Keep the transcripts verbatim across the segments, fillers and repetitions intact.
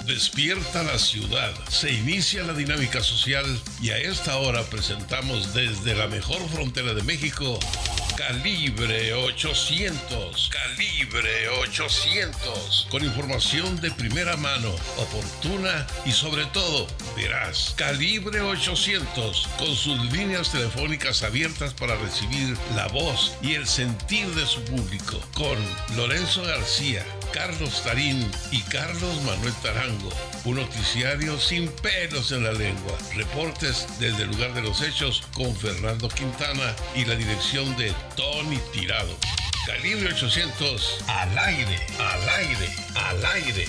Despierta la ciudad, se inicia la dinámica social y a esta hora presentamos desde la mejor frontera de México, Calibre ochocientos, Calibre ochocientos, con información de primera mano, oportuna y sobre todo veraz. Calibre ochocientos, con sus líneas telefónicas abiertas para recibir la voz y el sentir de su público, con Lorenzo García, Carlos Tarín y Carlos Manuel Tarango. Un noticiario sin pelos en la lengua. Reportes desde el lugar de los hechos con Fernando Quintana y la dirección de Tony Tirado. Calibre ochocientos, al aire, al aire, al aire.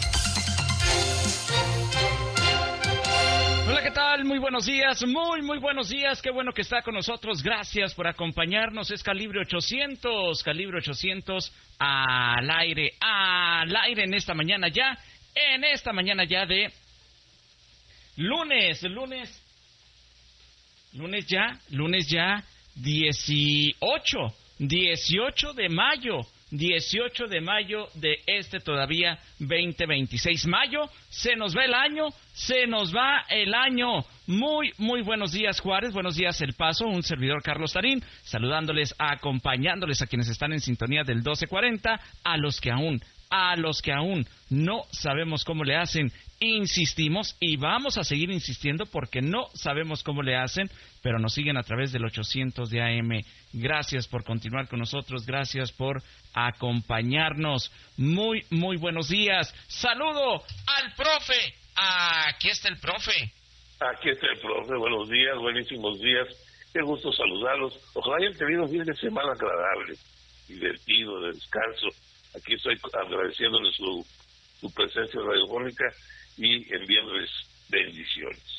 Hola, ¿qué tal? Muy buenos días, muy, muy buenos días. Qué bueno que está con nosotros. Gracias por acompañarnos. Es Calibre ochocientos, Calibre ochocientos al aire, al aire en esta mañana ya, en esta mañana ya de lunes, lunes, lunes ya, lunes ya, dieciocho, dieciocho de mayo. dieciocho de mayo de este todavía veinte veintiséis. Mayo, se nos va el año, se nos va el año. Muy, muy buenos días, Juárez, buenos días, El Paso, un servidor Carlos Tarín, saludándoles, acompañándoles a quienes están en sintonía del doce cuarenta, a los que aún, a los que aún no sabemos cómo le hacen, insistimos y vamos a seguir insistiendo porque no sabemos cómo le hacen, pero nos siguen a través del ochocientos de A M. Gracias por continuar con nosotros, gracias por acompañarnos. Muy, muy buenos días. Saludo al profe. Aquí está el profe. Aquí está el profe. Buenos días, buenísimos días. Qué gusto saludarlos. Ojalá hayan tenido un fin de semana agradable, divertido, de descanso. Aquí estoy agradeciéndoles su, su presencia radiofónica y enviándoles bendiciones.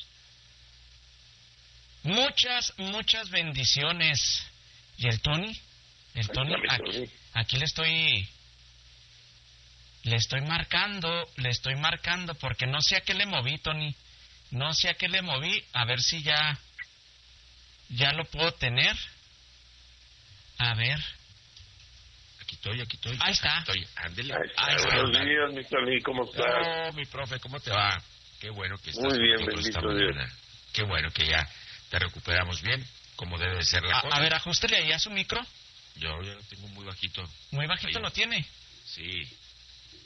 Muchas, muchas bendiciones. ¿Y el Tony? El Tony, aquí, aquí le estoy... Le estoy marcando, le estoy marcando, porque no sé a qué le moví, Tony. No sé a qué le moví, a ver si ya... Ya lo puedo tener. A ver... Aquí estoy, aquí estoy. Ahí está. Aquí estoy. Ándele. Ahí está. Ahí está. Buenos días, mi Tony, ¿cómo estás? Oh, mi profe, ¿cómo te va? Qué bueno que estás Muy bien, con nosotros esta bendito Dios. mañana. Qué bueno que ya te recuperamos bien, como debe de ser la A, cosa. a ver, ajústele ahí a su micro. Yo ya lo tengo muy bajito. Muy bajito Ahí. lo tiene. Sí.